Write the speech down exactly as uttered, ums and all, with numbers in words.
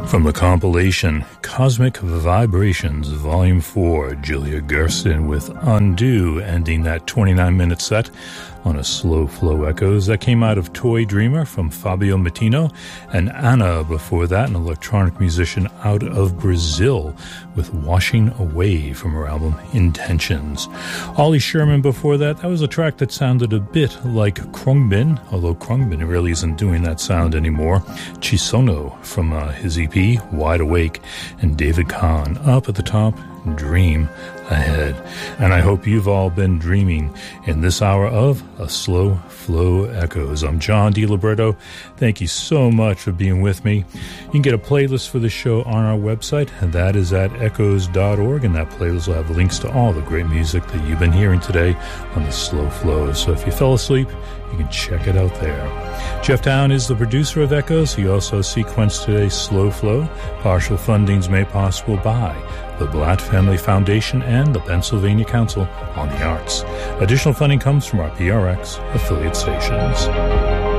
From the compilation Cosmic Vibrations Volume four, Julia Gersten with Undo, ending that twenty-nine minute set on a Slow Flow Echoes that came out of Toy Dreamer from Fabio Matino, and Anna before that, an electronic musician out of Brazil, with Washing Away from her album Intentions. Ollie Sherman before that, that was a track that sounded a bit like Khruangbin, although Khruangbin really isn't doing that sound anymore. Chisono from uh, his E P, Wide Awake, and David Kahn up at the top, Dream Ahead. And I hope you've all been dreaming in this hour of A Slow Flow Echoes. I'm John DiLiberto. Thank you so much for being with me. You can get a playlist for the show on our website, and that is at echoes dot org, and that playlist will have links to all the great music that you've been hearing today on the Slow Flows. So if you fell asleep, you can check it out there. Jeff Town is the producer of Echoes. He also sequenced today's Slow Flow. Partial fundings made possible by the Blatt Family Foundation and the Pennsylvania Council on the Arts. Additional funding comes from our P R X affiliate stations.